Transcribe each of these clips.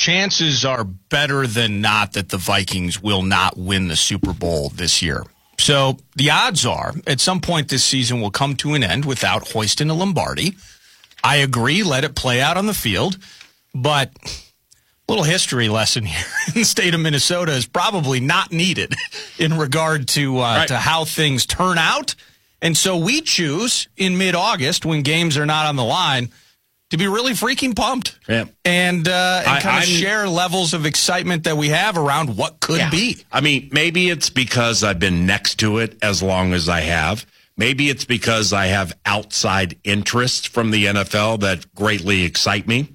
chances are better than not that the Vikings will not win the Super Bowl this year. So the odds are at some point this season will come to an end without hoisting a Lombardi. I agree, let it play out on the field, but a little history lesson here in the state of Minnesota is probably not needed in regard to how things turn out. And so we choose in mid-August when games are not on the line to be really freaking pumped and kind of share levels of excitement that we have around what could be. I mean, maybe it's because I've been next to it as long as I have. Maybe it's because I have outside interests from the NFL that greatly excite me.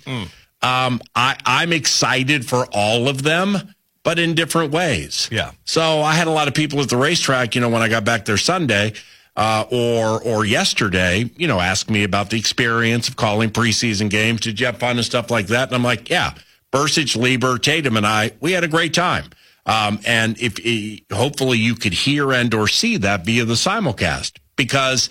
I'm excited for all of them, but in different ways. Yeah. So I had a lot of people at the racetrack, when I got back there Sunday or yesterday, ask me about the experience of calling preseason games. Did you have fun and stuff like that? And I'm like, yeah, Bursich, Lieber, Tatum, and we had a great time. And hopefully you could hear and or see that via the simulcast, because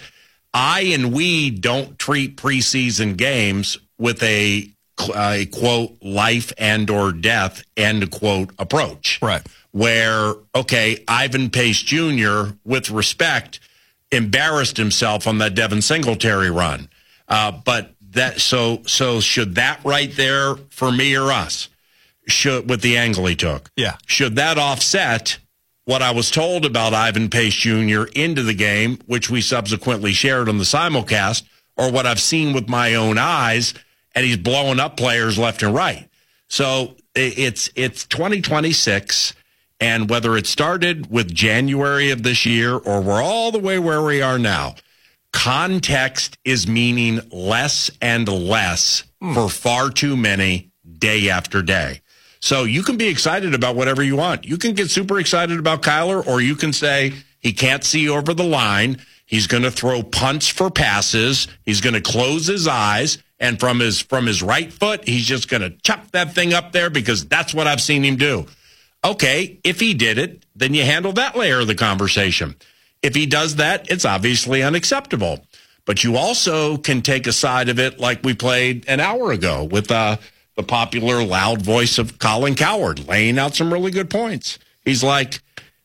we don't treat preseason games with a quote life and or death end quote approach. Right. Where, okay, Ivan Pace Jr., with respect, embarrassed himself on that Devin Singletary run. But so should that right there for me or us, with the angle he took? Yeah. Should that offset what I was told about Ivan Pace Jr. into the game, which we subsequently shared on the simulcast, or what I've seen with my own eyes, and he's blowing up players left and right? So it's 2026, and whether it started with January of this year or we're all the way where we are now, context is meaning less and less for far too many day after day. So you can be excited about whatever you want. You can get super excited about Kyler, or you can say he can't see over the line. He's going to throw punts for passes. He's going to close his eyes. And from his right foot, he's just going to chuck that thing up there because that's what I've seen him do. Okay, if he did it, then you handle that layer of the conversation. If he does that, it's obviously unacceptable. But you also can take a side of it like we played an hour ago with the popular loud voice of Colin Cowherd, laying out some really good points. He's like,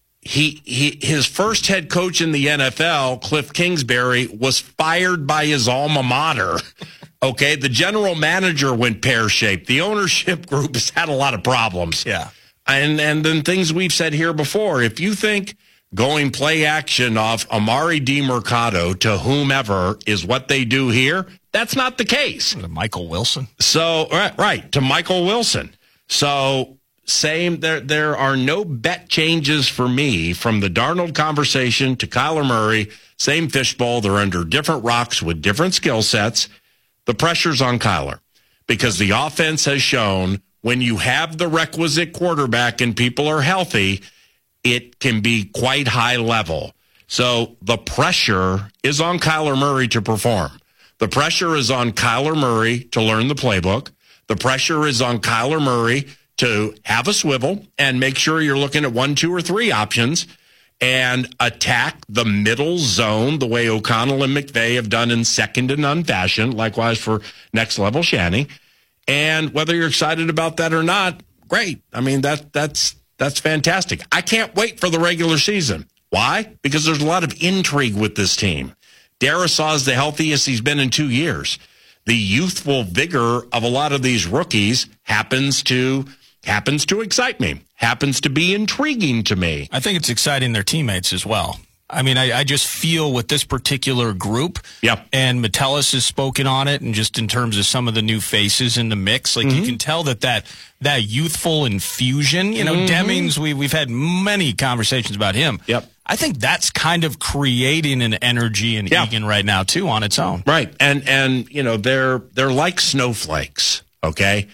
his first head coach in the NFL, Cliff Kingsbury, was fired by his alma mater. Okay, the general manager went pear-shaped. The ownership group has had a lot of problems. Yeah. And then things we've said here before. If you think going play action off Amari DiMercato to whomever is what they do here, that's not the case. Michael Wilson. So, right, to Michael Wilson. So, same, there are no bet changes for me from the Darnold conversation to Kyler Murray. Same fishbowl. They're under different rocks with different skill sets. The pressure's on Kyler because the offense has shown when you have the requisite quarterback and people are healthy, it can be quite high level. So the pressure is on Kyler Murray to perform. The pressure is on Kyler Murray to learn the playbook. The pressure is on Kyler Murray to have a swivel and make sure you're looking at 1, 2, or 3 options and attack the middle zone the way O'Connell and McVay have done in second to none fashion, likewise for next level Shanny. And whether you're excited about that or not, great. I mean, that's fantastic. I can't wait for the regular season. Why? Because there's a lot of intrigue with this team. Darrisaw is the healthiest he's been in 2 years. The youthful vigor of a lot of these rookies happens to excite me, happens to be intriguing to me. I think it's exciting their teammates as well. I mean, I just feel with this particular group, and Metellus has spoken on it, and just in terms of some of the new faces in the mix, like you can tell that youthful infusion, Demings, we've had many conversations about him. Yep. I think that's kind of creating an energy in Egan right now, too, on its own. Right. And they're like snowflakes, okay?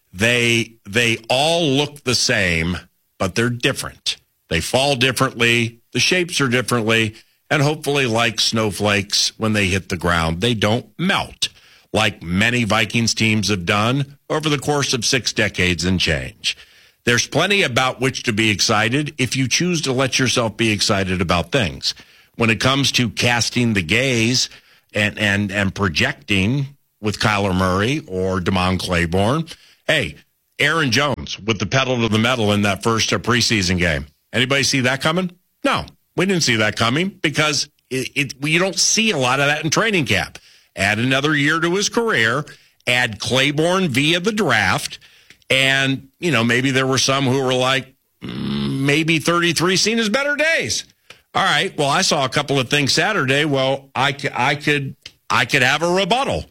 They all look the same, but they're different. They fall differently. The shapes are differently. And hopefully, like snowflakes, when they hit the ground, they don't melt like many Vikings teams have done over the course of 6 decades and change. There's plenty about which to be excited if you choose to let yourself be excited about things. When it comes to casting the gaze and projecting with Kyler Murray or Damon Claiborne, hey, Aaron Jones with the pedal to the metal in that first preseason game. Anybody see that coming? No, we didn't see that coming because you don't see a lot of that in training camp. Add another year to his career, add Claiborne via the draft, and, maybe there were some who were like, maybe 33 seen his better days. All right, well, I saw a couple of things Saturday. Well, I could have a rebuttal.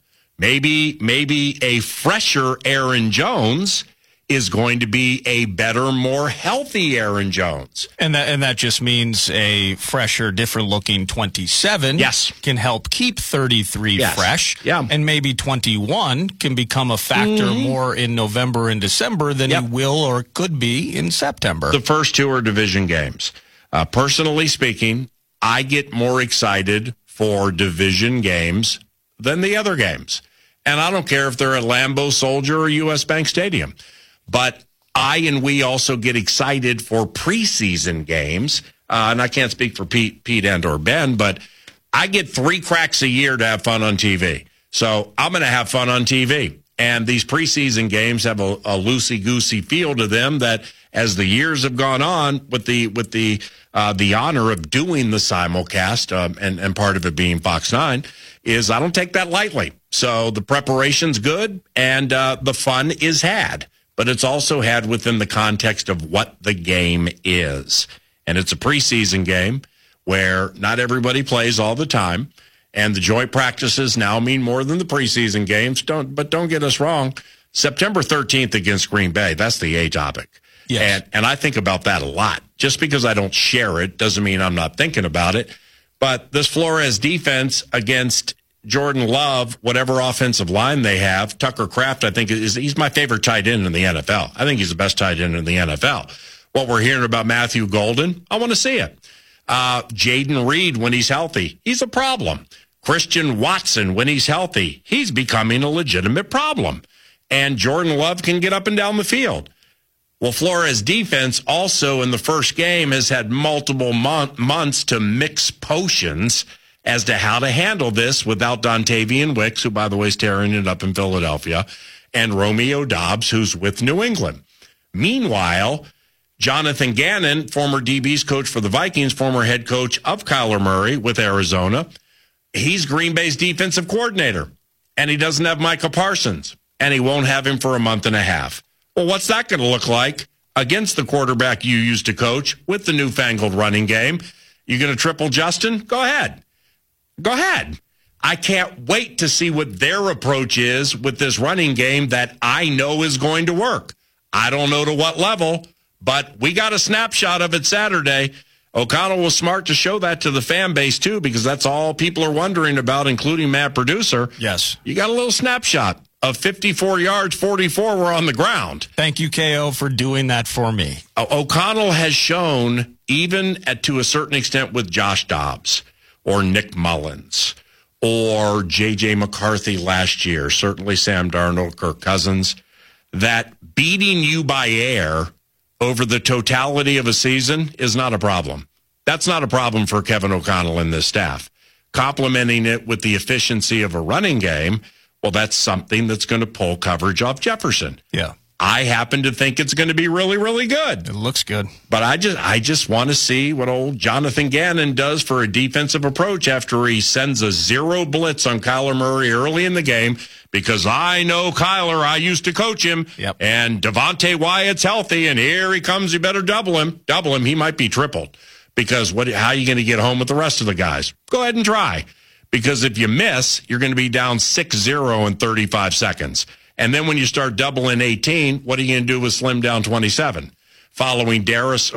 Maybe a fresher Aaron Jones is going to be a better, more healthy Aaron Jones. And that just means a fresher, different-looking 27 can help keep 33 fresh. Yeah. And maybe 21 can become a factor more in November and December than he will or could be in September. The first two are division games. Personally speaking, I get more excited for division games than the other games. And I don't care if they're at Lambeau Soldier or U.S. Bank Stadium. But we also get excited for preseason games. And I can't speak for Pete and or Ben, but I get 3 cracks a year to have fun on TV. So I'm going to have fun on TV. And these preseason games have a loosey-goosey feel to them that as the years have gone on with the honor of doing the simulcast and part of it being Fox 9 is I don't take that lightly. So the preparation's good and the fun is had. But it's also had within the context of what the game is. And it's a preseason game where not everybody plays all the time. And the joint practices now mean more than the preseason games. Don't get us wrong. September 13th against Green Bay, that's the A topic. Yes. And I think about that a lot. Just because I don't share it doesn't mean I'm not thinking about it. But this Flores defense against Jordan Love, whatever offensive line they have, Tucker Kraft, I think he's my favorite tight end in the NFL. I think he's the best tight end in the NFL. What we're hearing about Matthew Golden, I want to see it. Jaden Reed, when he's healthy, he's a problem. Christian Watson, when he's healthy, he's becoming a legitimate problem. And Jordan Love can get up and down the field. Well, Flores' defense also in the first game has had multiple months to mix potions as to how to handle this without Dontavian Wicks, who, by the way, is tearing it up in Philadelphia, and Romeo Doubs, who's with New England. Meanwhile, Jonathan Gannon, former DB's coach for the Vikings, former head coach of Kyler Murray with Arizona, he's Green Bay's defensive coordinator, and he doesn't have Micah Parsons, and he won't have him for a month and a half. Well, what's that going to look like against the quarterback you used to coach with the newfangled running game? You going to triple Justin? Go ahead. I can't wait to see what their approach is with this running game that I know is going to work. I don't know to what level, but we got a snapshot of it Saturday. O'Connell was smart to show that to the fan base, too, because that's all people are wondering about, including Matt Producer. Yes. You got a little snapshot of 54 yards, 44 were on the ground. Thank you, KO, for doing that for me. O'Connell has shown, even to a certain extent with Josh Dobbs, or Nick Mullins, or J.J. McCarthy last year, certainly Sam Darnold, Kirk Cousins, that beating you by air over the totality of a season is not a problem. That's not a problem for Kevin O'Connell and this staff. Complementing it with the efficiency of a running game, well, that's something that's going to pull coverage off Jefferson. Yeah. I happen to think it's going to be really, really good. It looks good. But I just want to see what old Jonathan Gannon does for a defensive approach after he sends a zero blitz on Kyler Murray early in the game, because I know Kyler, I used to coach him, and Devontae Wyatt's healthy, and here he comes, you better double him. Double him, he might be tripled, because how are you going to get home with the rest of the guys? Go ahead and try, because if you miss, you're going to be down 6-0 in 35 seconds. And then when you start doubling 18, what are you going to do with slim down 27? Following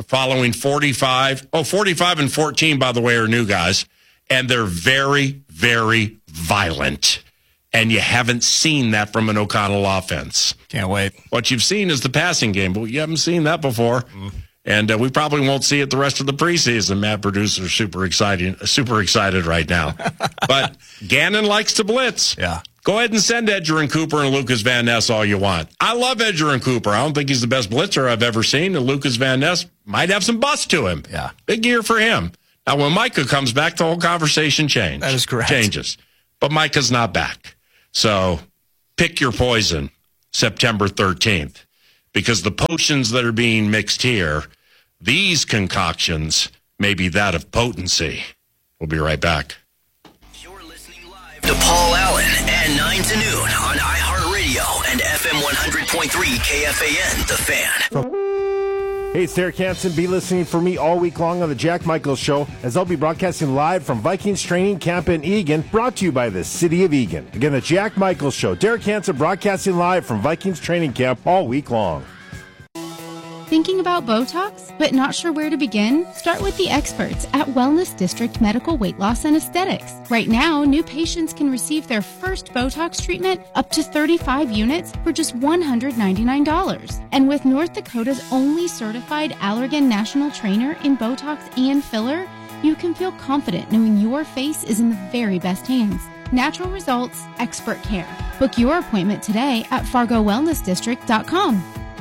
45 and 14, by the way, are new guys. And they're very, very violent. And you haven't seen that from an O'Connell offense. Can't wait. What you've seen is the passing game, but you haven't seen that before. And we probably won't see it the rest of the preseason. Matt Producer super excited right now. But Gannon likes to blitz. Yeah. Go ahead and send Edgerrin Cooper and Lucas Van Ness all you want. I love Edgerrin Cooper. I don't think he's the best blitzer I've ever seen, and Lucas Van Ness might have some bust to him. Yeah. Big year for him. Now, when Micah comes back, the whole conversation changes. That is correct. Changes. But Micah's not back. So pick your poison, September 13th. because the potions that are being mixed here, these concoctions may be that of potency. We'll be right back. You're listening live to Paul Allen at 9 to noon on iHeartRadio and FM 100.3 KFAN, The Fan. Hey, it's Derek Hansen. Be listening for me all week long on the Jack Michaels Show, as I'll be broadcasting live from Vikings Training Camp in Eagan, brought to you by the City of Eagan. Again, the Jack Michaels Show. Derek Hansen broadcasting live from Vikings Training Camp all week long. Thinking about Botox, but not sure where to begin? Start with the experts at Wellness District Medical Weight Loss and Aesthetics. Right now, new patients can receive their first Botox treatment up to 35 units for just $199. And with North Dakota's only certified Allergan national trainer in Botox and filler, you can feel confident knowing your face is in the very best hands. Natural results, expert care. Book your appointment today at FargoWellnessDistrict.com.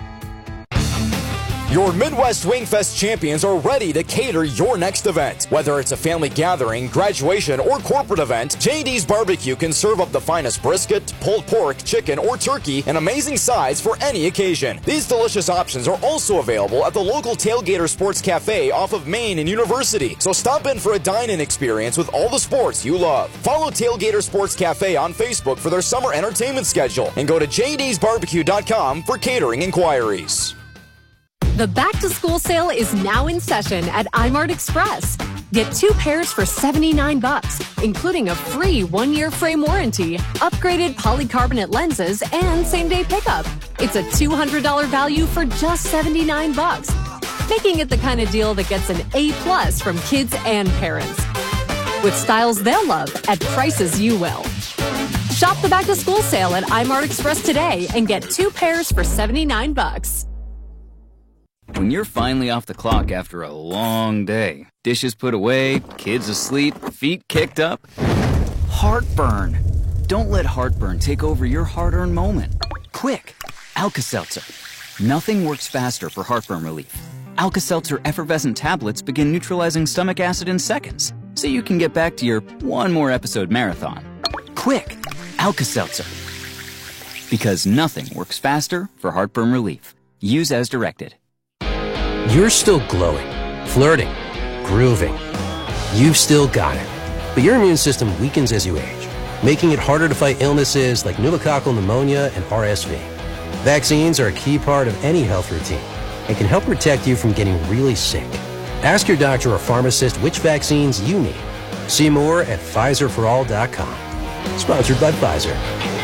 Your Midwest Wingfest champions are ready to cater your next event. Whether it's a family gathering, graduation, or corporate event, J.D.'s Barbecue can serve up the finest brisket, pulled pork, chicken, or turkey in amazing sides for any occasion. These delicious options are also available at the local Tailgater Sports Cafe off of Main and University. So stop in for a dine-in experience with all the sports you love. Follow Tailgater Sports Cafe on Facebook for their summer entertainment schedule and go to jdsbarbecue.com for catering inquiries. The back-to-school sale is now in session at iMart Express. Get 2 pairs for $79, including a free 1-year frame warranty, upgraded polycarbonate lenses, and same-day pickup. It's a $200 value for just $79, making it the kind of deal that gets an A+ from kids and parents. With styles they'll love at prices you will. Shop the back-to-school sale at iMart Express today and get 2 pairs for $79. When you're finally off the clock after a long day, dishes put away, kids asleep, feet kicked up, heartburn. Don't let heartburn take over your hard-earned moment. Quick, Alka-Seltzer. Nothing works faster for heartburn relief. Alka-Seltzer effervescent tablets begin neutralizing stomach acid in seconds, so you can get back to your one more episode marathon. Quick, Alka-Seltzer. Because nothing works faster for heartburn relief. Use as directed. You're still glowing, flirting, grooving. You've still got it. But your immune system weakens as you age, making it harder to fight illnesses like pneumococcal pneumonia and RSV. Vaccines are a key part of any health routine and can help protect you from getting really sick. Ask your doctor or pharmacist which vaccines you need. See more at PfizerForAll.com. Sponsored by Pfizer.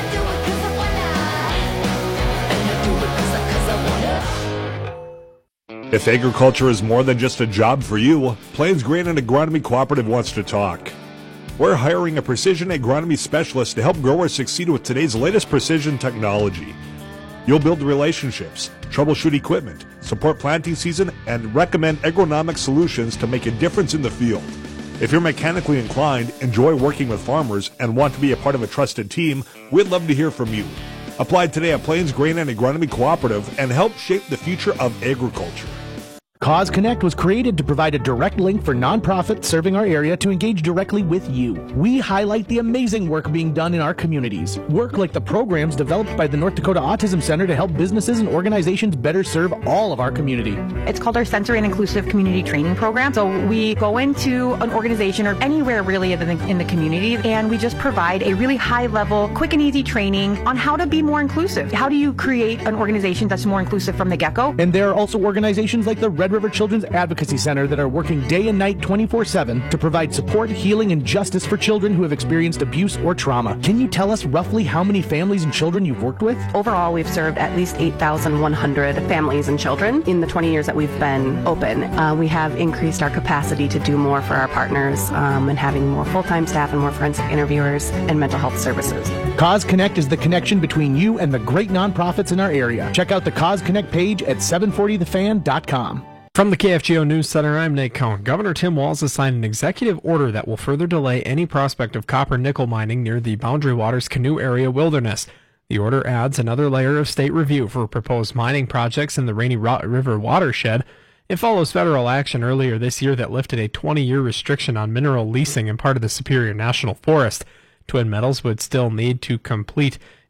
If agriculture is more than just a job for you, Plains Grain and Agronomy Cooperative wants to talk. We're hiring a precision agronomy specialist to help growers succeed with today's latest precision technology. You'll build relationships, troubleshoot equipment, support planting season, and recommend agronomic solutions to make a difference in the field. If you're mechanically inclined, enjoy working with farmers, and want to be a part of a trusted team, we'd love to hear from you. Apply today at Plains Grain and Agronomy Cooperative and help shape the future of agriculture. Cause Connect was created to provide a direct link for nonprofits serving our area to engage directly with you. We highlight the amazing work being done in our communities. Work like the programs developed by the North Dakota Autism Center to help businesses and organizations better serve all of our community. It's called our Sensory and Inclusive Community Training Program. So we go into an organization or anywhere really in the community, and we just provide a really high level, quick and easy training on how to be more inclusive. How do you create an organization that's more inclusive from the get-go? And there are also organizations like the Red River Children's Advocacy Center that are working day and night 24/7 to provide support, healing, and justice for children who have experienced abuse or trauma. Can you tell us roughly how many families and children you've worked with? Overall, we've served at least 8,100 families and children in the 20 years that we've been open. We have increased our capacity to do more for our partners and having more full-time staff and more forensic interviewers and mental health services. Cause Connect is the connection between you and the great nonprofits in our area. Check out the Cause Connect page at 740thefan.com. From the KFGO News Center, I'm Nate Cohn. Governor Tim Walz has signed an executive order that will further delay any prospect of copper-nickel mining near the Boundary Waters Canoe Area Wilderness. The order adds another layer of state review for proposed mining projects in the Rainy River watershed. It follows federal action earlier this year that lifted a 20-year restriction on mineral leasing in part of the Superior National Forest. Twin Metals would still need to complete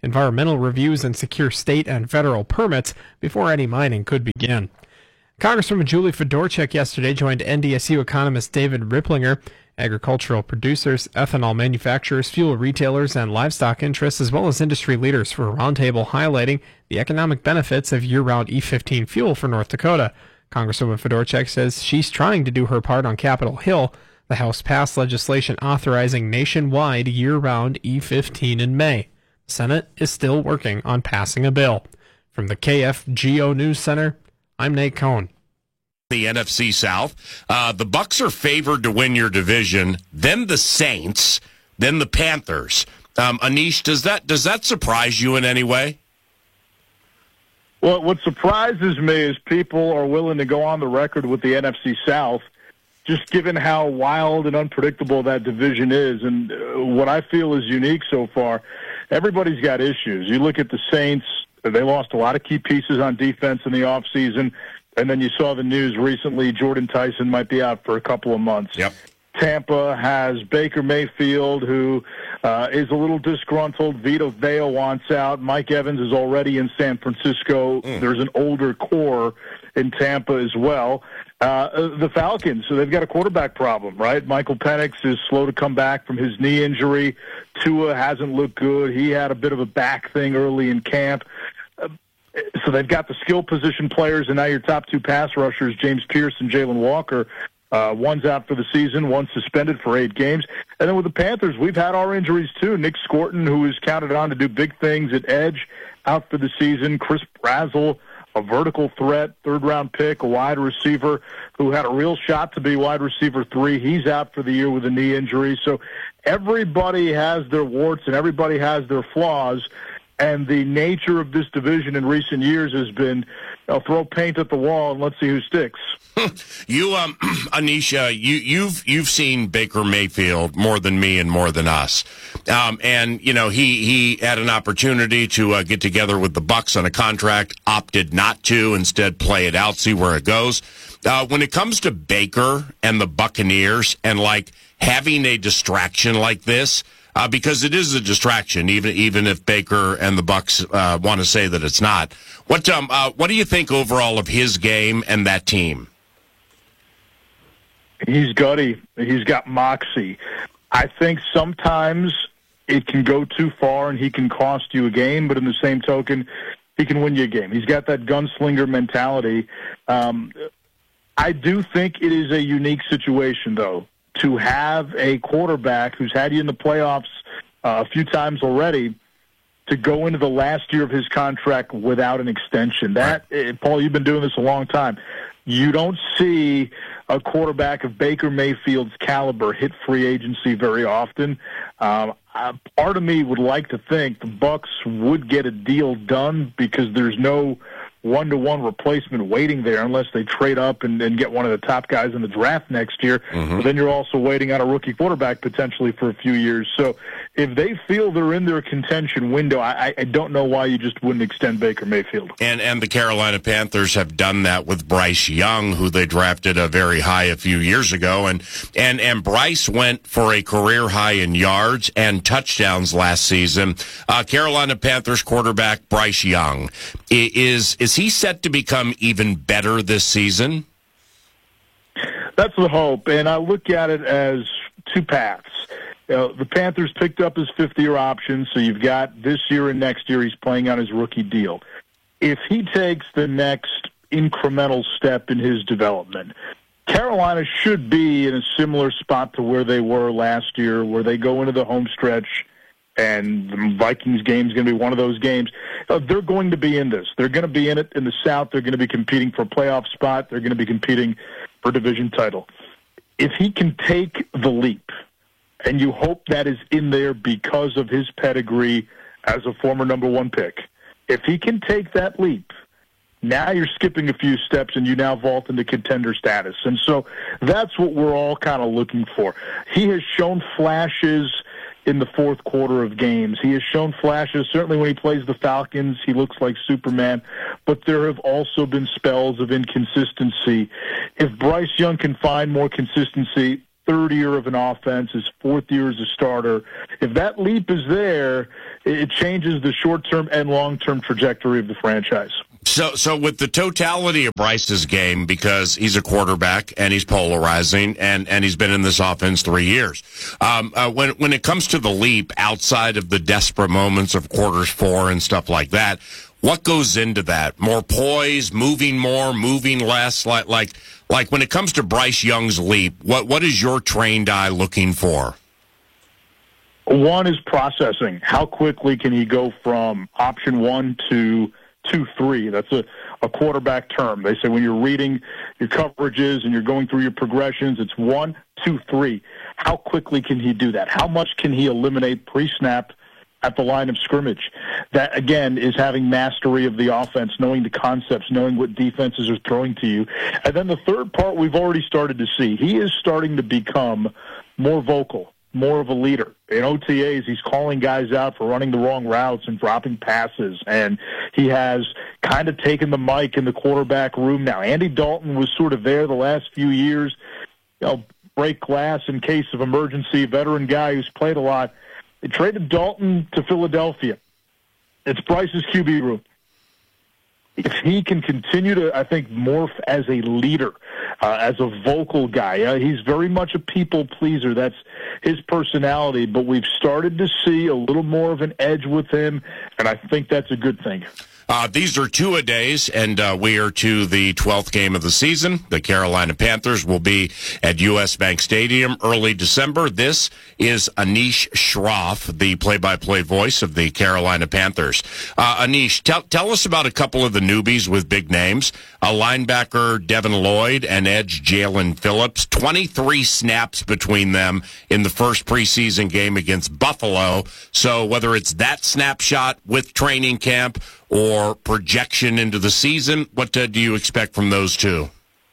environmental reviews, and secure state and federal permits before any mining could begin. Congresswoman Julie Fedorchak yesterday joined NDSU economist David Ripplinger. Agricultural producers, ethanol manufacturers, fuel retailers, and livestock interests, as well as industry leaders, for a roundtable highlighting the economic benefits of year-round E15 fuel for North Dakota. Congresswoman Fedorchak says she's trying to do her part on Capitol Hill. The House passed legislation authorizing nationwide year-round E15 in May. The Senate is still working on passing a bill. From the KFGO News Center, I'm Nate Cohn. The NFC South. The Bucs are favored to win your division, then the Saints, then the Panthers. Anish, does that surprise you in any way? Well, what surprises me is people are willing to go on the record with the NFC South, just given how wild and unpredictable that division is. And what I feel is unique so far, everybody's got issues. You look at the Saints, they lost a lot of key pieces on defense in the offseason. And then you saw the news recently, Jordan Tyson might be out for a couple of months. Yep. Tampa has Baker Mayfield, who is a little disgruntled. Vita Vea wants out. Mike Evans is already in San Francisco. There's an older core in Tampa as well. The Falcons, so they've got a quarterback problem, right? Michael Penix is slow to come back from his knee injury. Tua hasn't looked good. He had a bit of a back thing early in camp. So they've got the skill position players, and now your top two pass rushers, James Pierce and Jalen Walker. One's out for the season, one's suspended for 8 games. And then with the Panthers, we've had our injuries too. Nick Scorton, who is counted on to do big things at edge, out for the season. Chris Brazzell, a vertical threat, third-round pick, a wide receiver who had a real shot to be wide receiver 3. He's out for the year with a knee injury. So everybody has their warts and everybody has their flaws. And the nature of this division in recent years has been, throw paint at the wall and let's see who sticks. You, Anisha, you've seen Baker Mayfield more than me and more than us, and you know he had an opportunity to get together with the Bucs on a contract, opted not to, instead play it out, see where it goes. When it comes to Baker and the Buccaneers, and like having a distraction like this. Because it is a distraction, even if Baker and the Bucs want to say that it's not. What do you think overall of his game and that team? He's gutty. He's got moxie. I think sometimes it can go too far and he can cost you a game, but in the same token, he can win you a game. He's got that gunslinger mentality. I do think it is a unique situation, though, to have a quarterback who's had you in the playoffs a few times already to go into the last year of his contract without an extension. That, Paul, you've been doing this a long time. You don't see a quarterback of Baker Mayfield's caliber hit free agency very often. Part of me would like to think the Bucs would get a deal done because there's no one-to-one replacement waiting there unless they trade up and get one of the top guys in the draft next year. Mm-hmm. But then you're also waiting on a rookie quarterback potentially for a few years. So if they feel they're in their contention window, I don't know why you just wouldn't extend Baker Mayfield. And the Carolina Panthers have done that with Bryce Young, who they drafted a very high a few years ago. And Bryce went for a career high in yards and touchdowns last season. Carolina Panthers quarterback Bryce Young, is he set to become even better this season? That's the hope, and I look at it as two paths. The Panthers picked up his fifth-year option, so you've got this year and next year he's playing on his rookie deal. If he takes the next incremental step in his development, Carolina should be in a similar spot to where they were last year, where they go into the home stretch, and the Vikings game is going to be one of those games. They're going to be in this. They're going to be in it in the South. They're going to be competing for a playoff spot. They're going to be competing for a division title. If he can take the leap, and you hope that is in there because of his pedigree as a former number 1 pick, if he can take that leap, now you're skipping a few steps and you now vault into contender status. And so that's what we're all kind of looking for. He has shown flashes in the fourth quarter of games. He has shown flashes, certainly when he plays the Falcons, he looks like Superman, but there have also been spells of inconsistency. If Bryce Young can find more consistency, third year of an offense, his fourth year as a starter, if that leap is there, it changes the short-term and long-term trajectory of the franchise. So with the totality of Bryce's game, because he's a quarterback and he's polarizing and he's been in this offense 3 years, when it comes to the leap outside of the desperate moments of quarters 4 and stuff like that, what goes into that? More poise, moving more, moving less? Like when it comes to Bryce Young's leap, what is your trained eye looking for? One is processing. How quickly can he go from option 1 to 2-3? That's a quarterback term. They say when you're reading your coverages and you're going through your progressions, it's 1, 2, 3. How quickly can he do that? How much can he eliminate pre-snap at the line of scrimmage? That, again, is having mastery of the offense, knowing the concepts, knowing what defenses are throwing to you. And then the third part we've already started to see. He is starting to become more vocal, more of a leader. In OTAs, he's calling guys out for running the wrong routes and dropping passes, and he has kind of taken the mic in the quarterback room now. Andy Dalton was sort of there the last few years, break glass in case of emergency, veteran guy who's played a lot. They traded Dalton to Philadelphia. It's Bryce's QB room. If he can continue to, I think, morph as a leader, as a vocal guy, he's very much a people pleaser. That's his personality, but we've started to see a little more of an edge with him, and I think that's a good thing. These are two-a-days, and we are to the 12th game of the season. The Carolina Panthers will be at U.S. Bank Stadium early December. This is Anish Shroff, the play-by-play voice of the Carolina Panthers. Anish, tell us about a couple of the newbies with big names. Linebacker Devin Lloyd and edge Jalen Phillips. 23 snaps between them in the first preseason game against Buffalo. So whether it's that snapshot with training camp or projection into the season, what do you expect from those two?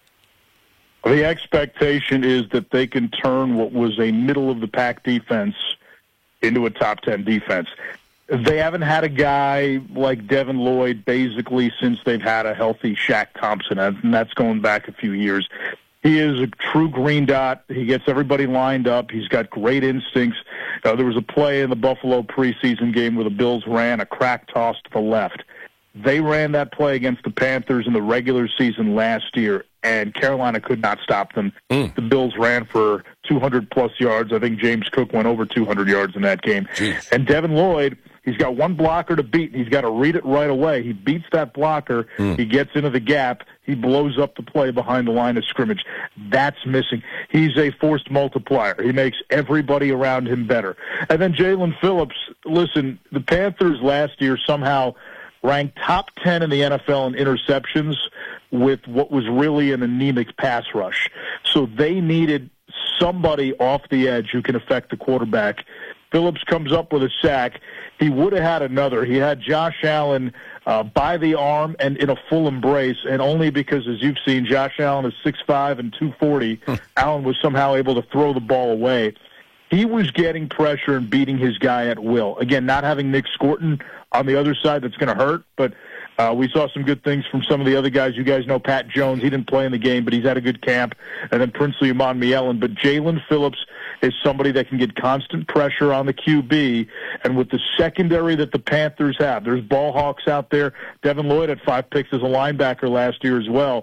The expectation is that they can turn what was a middle-of-the-pack defense into a top 10 defense. They haven't had a guy like Devin Lloyd basically since they've had a healthy Shaq Thompson, and that's going back a few years. He is a true green dot. He gets everybody lined up. He's got great instincts. There was a play in the Buffalo preseason game where the Bills ran a crack toss to the left. They ran that play against the Panthers in the regular season last year, and Carolina could not stop them. The Bills ran for 200-plus yards. I think James Cook went over 200 yards in that game. Jeez. And Devin Lloyd, he's got one blocker to beat, and he's got to read it right away. He beats that blocker. He gets into the gap. He blows up the play behind the line of scrimmage. That's missing. He's a forced multiplier. He makes everybody around him better. And then Jalen Phillips, listen, the Panthers last year somehow ranked top 10 in the NFL in interceptions with what was really an anemic pass rush. So they needed somebody off the edge who can affect the quarterback. Phillips comes up with a sack. He would have had another. He had Josh Allen by the arm and in a full embrace, and only because, as you've seen, Josh Allen is 6'5" and 240. Allen was somehow able to throw the ball away. He was getting pressure and beating his guy at will. Again, not having Nick Scorton on the other side, that's going to hurt, but we saw some good things from some of the other guys. You guys know Pat Jones. He didn't play in the game, but he's had a good camp. And then Princely Umanmielen. But Jalen Phillips is somebody that can get constant pressure on the QB. And with the secondary that the Panthers have, there's ball hawks out there. Devin Lloyd had 5 picks as a linebacker last year as well.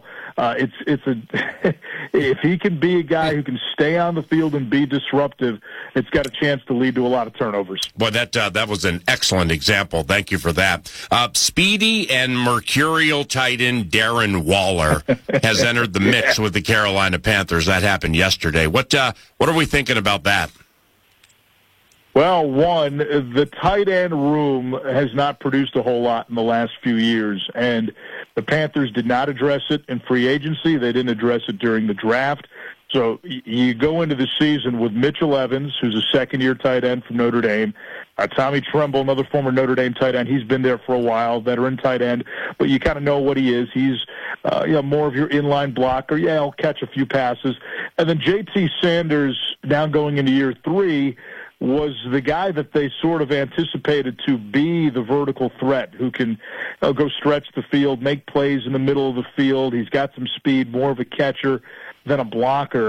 If he can be a guy who can stay on the field and be disruptive, it's got a chance to lead to a lot of turnovers. Boy, that was an excellent example. Thank you for that. Speedy and mercurial tight end Darren Waller has entered the mix with the Carolina Panthers. That happened yesterday. What are we thinking about that? Well, one, the tight end room has not produced a whole lot in the last few years, and the Panthers did not address it in free agency. They didn't address it during the draft. So you go into the season with Mitchell Evans, who's a second-year tight end from Notre Dame, Tommy Tremble, another former Notre Dame tight end. He's been there for a while, veteran tight end, but you kind of know what he is. He's more of your inline blocker. Yeah, he'll catch a few passes. And then J.T. Sanders, now going into year 3, was the guy that they sort of anticipated to be the vertical threat who can go stretch the field, make plays in the middle of the field. He's got some speed, more of a catcher than a blocker.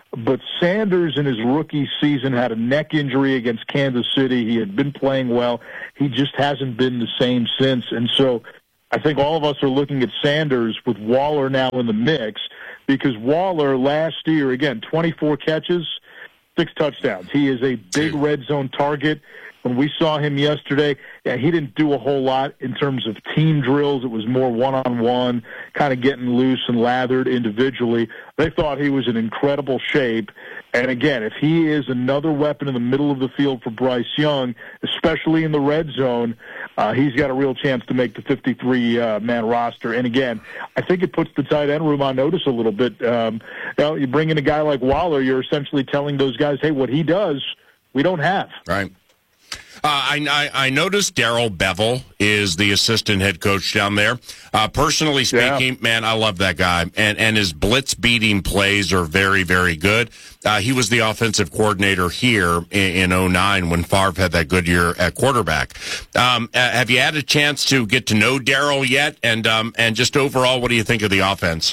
But Sanders in his rookie season had a neck injury against Kansas City. He had been playing well. He just hasn't been the same since. And so I think all of us are looking at Sanders with Waller now in the mix, because Waller last year, again, 24 catches, 6 touchdowns. He is a big red zone target. When we saw him yesterday, he didn't do a whole lot in terms of team drills. It was more one-on-one, kind of getting loose and lathered individually. They thought he was in incredible shape. And again, if he is another weapon in the middle of the field for Bryce Young, especially in the red zone, he's got a real chance to make the 53-man roster. And again, I think it puts the tight end room on notice a little bit. You bring in a guy like Waller, you're essentially telling those guys, hey, what he does, we don't have. Right. I noticed Darrell Bevell is the assistant head coach down there. Personally speaking, man, I love that guy. And his blitz beating plays are very, very good. He was the offensive coordinator here in 2009 when Favre had that good year at quarterback. Have you had a chance to get to know Darrell yet? And just overall, what do you think of the offense?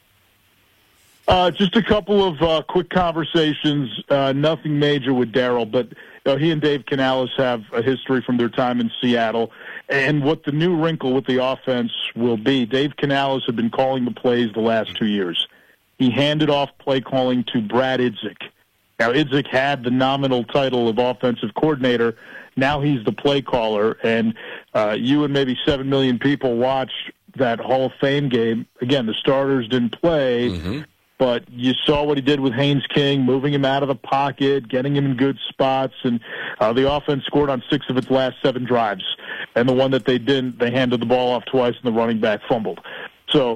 Just a couple of quick conversations, nothing major with Darrell, but he and Dave Canales have a history from their time in Seattle. And what the new wrinkle with the offense will be, Dave Canales had been calling the plays the last 2 years. He handed off play calling to Brad Idzik. Now, Idzik had the nominal title of offensive coordinator. Now he's the play caller. And you and maybe 7 million people watched that Hall of Fame game. Again, the starters didn't play. But you saw what he did with Haynes King, moving him out of the pocket, getting him in good spots, and the offense scored on 6 of its last 7 drives. And the one that they didn't, they handed the ball off twice, and the running back fumbled. So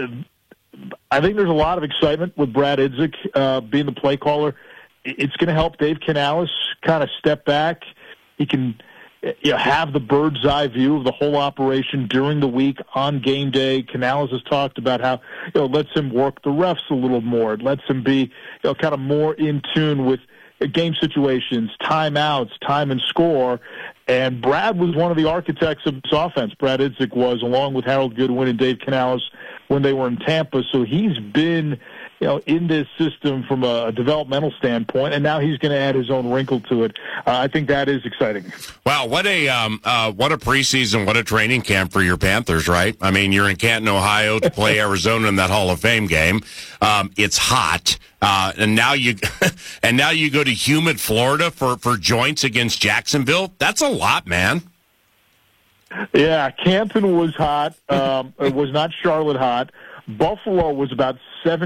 I think there's a lot of excitement with Brad Idzik being the play caller. It's going to help Dave Canales kind of step back. He can have the bird's eye view of the whole operation during the week on game day. Canales has talked about how it lets him work the refs a little more. It lets him be kind of more in tune with game situations, timeouts, time and score. And Brad was one of the architects of this offense. Brad Idzik was, along with Harold Goodwin and Dave Canales when they were in Tampa. So he's been in this system from a developmental standpoint, and now he's going to add his own wrinkle to it. I think that is exciting. Wow, what a preseason, what a training camp for your Panthers, right? I mean, you're in Canton, Ohio to play Arizona in that Hall of Fame game. It's hot, and now you go to humid Florida for joints against Jacksonville. That's a lot, man. Yeah, Canton was hot. It was not Charlotte hot. Buffalo was about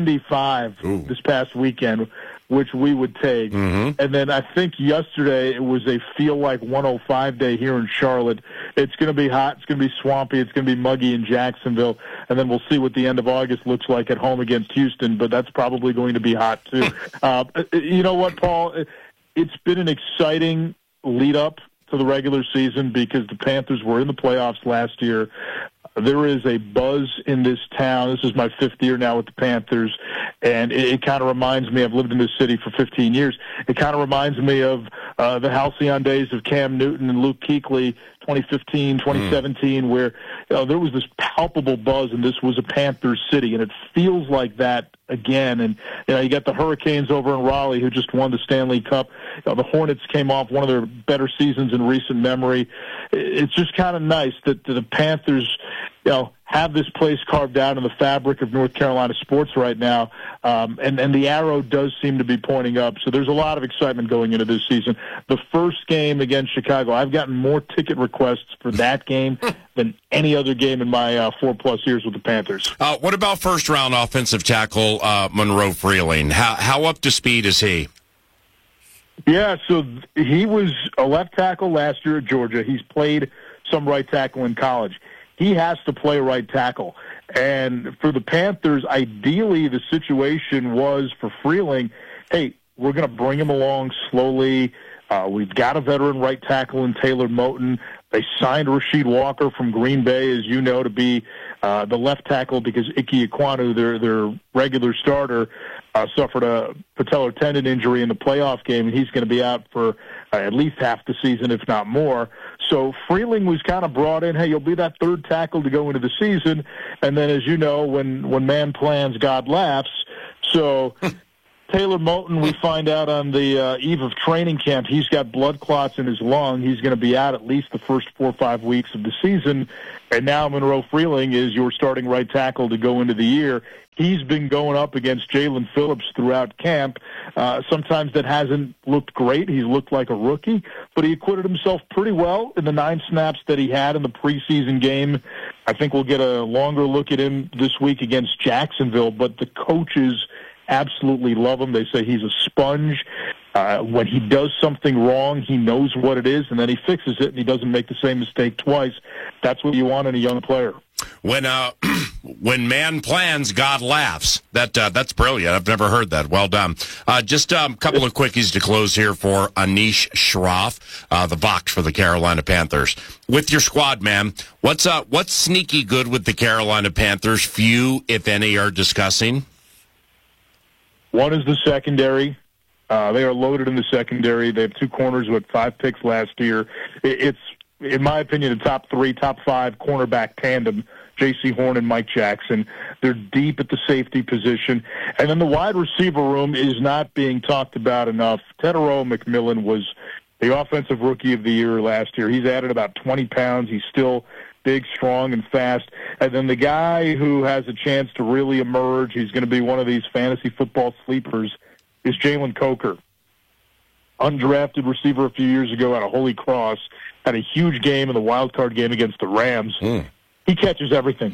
75 this past weekend, which we would take. And then I think yesterday it was a feel like 105 day here in Charlotte. It's going to be hot. It's going to be swampy. It's going to be muggy in Jacksonville. And then we'll see what the end of August looks like at home against Houston, but that's probably going to be hot too. You know what, Paul? It's been an exciting lead up to the regular season because the Panthers were in the playoffs last year. There is a buzz in this town. This is my 5th year now with the Panthers, and it kind of reminds me, I've lived in this city for 15 years, it kind of reminds me of the halcyon days of Cam Newton and Luke Kuechly, 2015, 2017, where there was this palpable buzz, and this was a Panthers city, and it feels like that again. And you got the Hurricanes over in Raleigh who just won the Stanley Cup. The Hornets came off one of their better seasons in recent memory. It's just kind of nice that the Panthers have this place carved out in the fabric of North Carolina sports right now, and the arrow does seem to be pointing up. So there's a lot of excitement going into this season. The first game against Chicago, I've gotten more ticket requests for that game than any other game in my 4+ years with the Panthers. What about first-round offensive tackle Monroe Freeling? How up to speed is he? Yeah, so he was a left tackle last year at Georgia. He's played some right tackle in college. He has to play right tackle. And for the Panthers, ideally the situation was for Freeling, hey, we're going to bring him along slowly. We've got a veteran right tackle in Taylor Moton. They signed Rasheed Walker from Green Bay, as you know, to be the left tackle because Ike Ekwonu, their regular starter, suffered a patellar tendon injury in the playoff game, and he's going to be out for at least half the season, if not more. So Freeling was kind of brought in, hey, you'll be that third tackle to go into the season. And then, as you know, when man plans, God laughs. So Taylor Moton, we find out on the eve of training camp, he's got blood clots in his lung. He's going to be out at least the first 4 or 5 weeks of the season. And now Monroe Freeling is your starting right tackle to go into the year. He's been going up against Jalen Phillips throughout camp. Sometimes that hasn't looked great. He's looked like a rookie, but he acquitted himself pretty well in the 9 snaps that he had in the preseason game. I think we'll get a longer look at him this week against Jacksonville, but the coaches absolutely love him. They say he's a sponge. When he does something wrong, he knows what it is, and then he fixes it, and he doesn't make the same mistake twice. That's what you want in a young player. When man plans, God laughs. That's brilliant. I've never heard that. Well done. Just a couple of quickies to close here for Anish Shroff, the Vox for the Carolina Panthers. With your squad, man, what's sneaky good with the Carolina Panthers? Few, if any, are discussing. One is the secondary. They are loaded in the secondary. They have 2 corners with 5 picks last year. It's, in my opinion, the top 3, top 5 cornerback tandem, J.C. Horn and Mike Jackson. They're deep at the safety position. And then the wide receiver room is not being talked about enough. Tetairoa McMillan was the offensive rookie of the year last year. He's added about 20 pounds. He's still big, strong, and fast. And then the guy who has a chance to really emerge, he's going to be one of these fantasy football sleepers, is Jalen Coker. Undrafted receiver a few years ago out of Holy Cross, had a huge game in the wild card game against the Rams. He catches everything.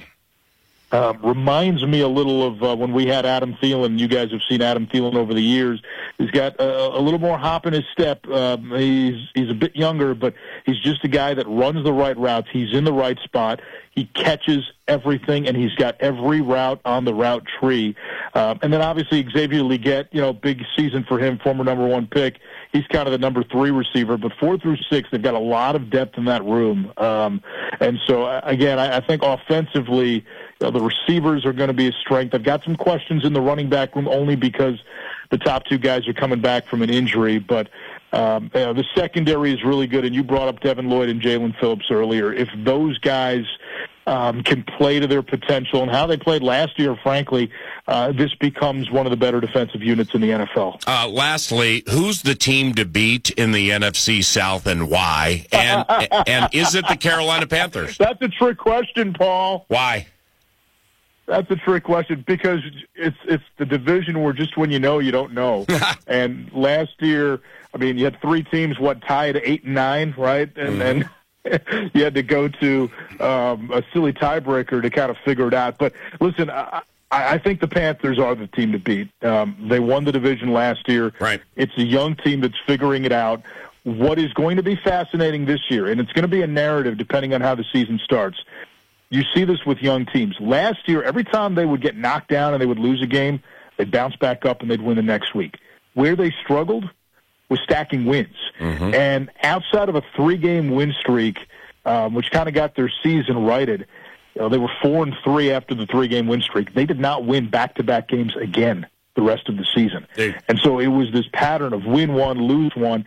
Reminds me a little of when we had Adam Thielen. You guys have seen Adam Thielen over the years. He's got a little more hop in his step. He's a bit younger, but he's just a guy that runs the right routes. He's in the right spot. He catches everything, and he's got every route on the route tree. And then obviously Xavier Legette, big season for him, former number 1 pick. He's kind of the number 3 receiver, but 4 through 6, they've got a lot of depth in that room. And so, again, I think offensively, the receivers are going to be a strength. I've got some questions in the running back room only because the top 2 guys are coming back from an injury, but the secondary is really good, and you brought up Devin Lloyd and Jalen Phillips earlier. If those guys can play to their potential and how they played last year, frankly, this becomes one of the better defensive units in the NFL. Lastly, who's the team to beat in the NFC South and why? And is it the Carolina Panthers? That's a trick question, Paul. Why? That's a trick question because it's the division where just when you know, you don't know. And last year, I mean, you had 3 teams, tied 8 and 9, right? And then you had to go to a silly tiebreaker to kind of figure it out. But listen, I think the Panthers are the team to beat. They won the division last year. Right. It's a young team that's figuring it out. What is going to be fascinating this year, and it's going to be a narrative depending on how the season starts. You see this with young teams. Last year, every time they would get knocked down and they would lose a game, they'd bounce back up and they'd win the next week. Where they struggled was stacking wins. And outside of a 3-game win streak, which kind of got their season righted, they were 4-3 after the 3-game win streak. They did not win back-to-back games again the rest of the season. And so it was this pattern of win 1, lose 1.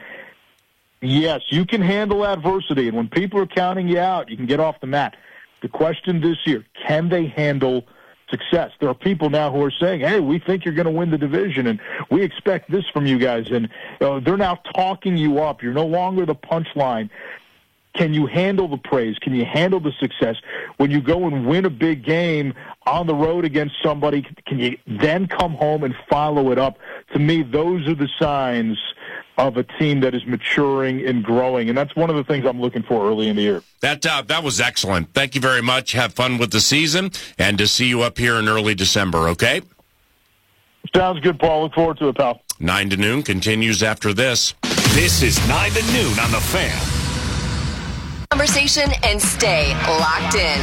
Yes, you can handle adversity, and when people are counting you out, you can get off the mat. The question this year, can they handle success? There are people now who are saying, hey, we think you're going to win the division, and we expect this from you guys. And they're now talking you up. You're no longer the punchline. Can you handle the praise? Can you handle the success? When you go and win a big game on the road against somebody, can you then come home and follow it up? To me, those are the signs of a team that is maturing and growing, and that's one of the things I'm looking for early in the year. That was excellent. Thank you very much. Have fun with the season, and to see you up here in early December, okay? Sounds good, Paul. Look forward to it, pal. 9 to noon continues after this. This is 9 to noon on The Fan. Conversation and stay locked in.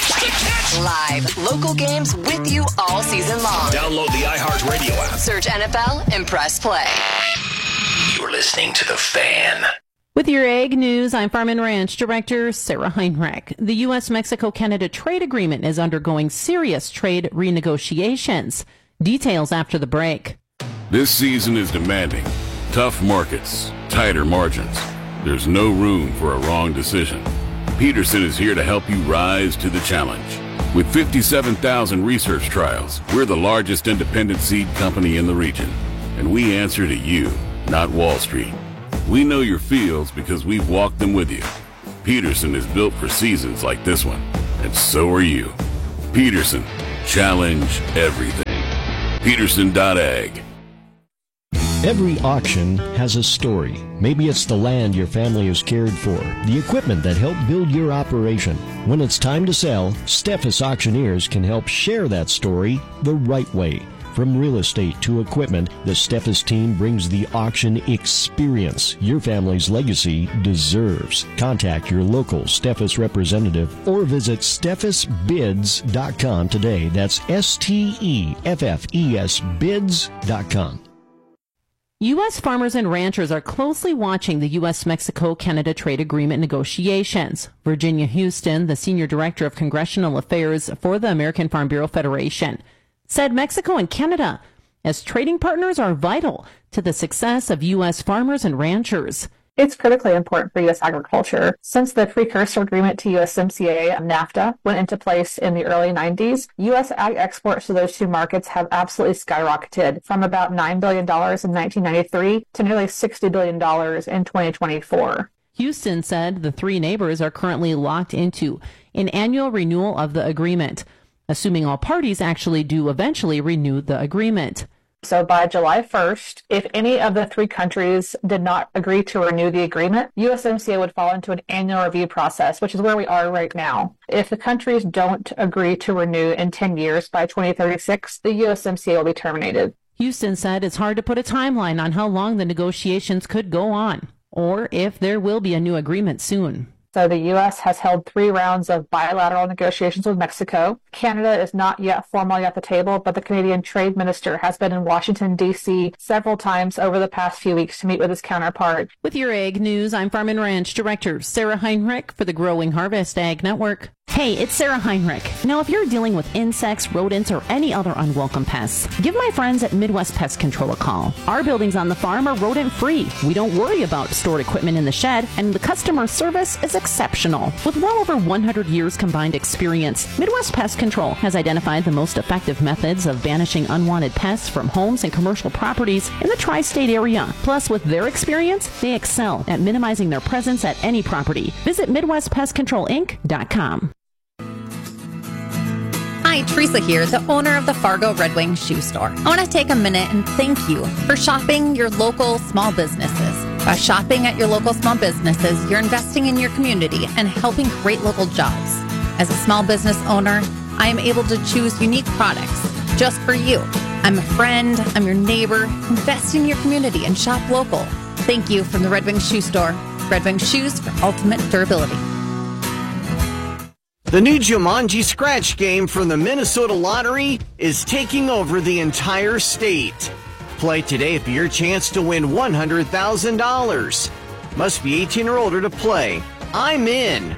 Live local games with you all season long. Download the iHeartRadio app. Search NFL and press play. You're listening to The Fan. With your Ag News, I'm Farm and Ranch Director Sarah Heinrich. The U.S.-Mexico-Canada trade agreement is undergoing serious trade renegotiations. Details after the break. This season is demanding. Tough markets, tighter margins. There's no room for a wrong decision. Peterson is here to help you rise to the challenge. With 57,000 research trials, we're the largest independent seed company in the region. And we answer to you, not Wall Street. We know your fields because we've walked them with you. Peterson is built for seasons like this one, and so are you. Peterson, challenge everything. Peterson.ag. Every auction has a story. Maybe it's the land your family has cared for, the equipment that helped build your operation. When it's time to sell, Steffes Auctioneers can help share that story the right way. From real estate to equipment, the Steffes team brings the auction experience your family's legacy deserves. Contact your local Steffes representative or visit steffesbids.com today. That's STEFFES bids.com. U.S. farmers and ranchers are closely watching the U.S.-Mexico-Canada trade agreement negotiations. Virginia Houston, the senior director of congressional affairs for the American Farm Bureau Federation, said Mexico and Canada, as trading partners, are vital to the success of U.S. farmers and ranchers. It's critically important for U.S. agriculture. Since the precursor agreement to USMCA, NAFTA, went into place in the early 90s, U.S. ag exports to those two markets have absolutely skyrocketed from about $9 billion in 1993 to nearly $60 billion in 2024. Houston said the three neighbors are currently locked into an annual renewal of the agreement, assuming all parties actually do eventually renew the agreement. So by July 1st, if any of the three countries did not agree to renew the agreement, USMCA would fall into an annual review process, which is where we are right now. If the countries don't agree to renew in 10 years by 2036, the USMCA will be terminated. Houston said it's hard to put a timeline on how long the negotiations could go on, or if there will be a new agreement soon. So the U.S. has held 3 rounds of bilateral negotiations with Mexico. Canada is not yet formally at the table, but the Canadian Trade Minister has been in Washington, D.C. several times over the past few weeks to meet with his counterpart. With your Ag News, I'm Farm and Ranch Director Sarah Heinrich for the Growing Harvest Ag Network. Hey, it's Sarah Heinrich. Now, if you're dealing with insects, rodents, or any other unwelcome pests, give my friends at Midwest Pest Control a call. Our buildings on the farm are rodent-free. We don't worry about stored equipment in the shed, and the customer service is exceptional. With well over 100 years combined experience, Midwest Pest Control has identified the most effective methods of banishing unwanted pests from homes and commercial properties in the tri-state area. Plus, with their experience, they excel at minimizing their presence at any property. Visit MidwestPestControlInc.com. Hi, Teresa here, the owner of the Fargo Red Wing Shoe Store. I want to take a minute and thank you for shopping your local small businesses. By shopping at your local small businesses, you're investing in your community and helping create local jobs. As a small business owner, I am able to choose unique products just for you. I'm a friend, I'm your neighbor. Invest in your community and shop local. Thank you from the Red Wing Shoe Store. Red Wing Shoes for ultimate durability. The new Jumanji Scratch game from the Minnesota Lottery is taking over the entire state. Play today for your chance to win $100,000. Must be 18 or older to play. I'm in.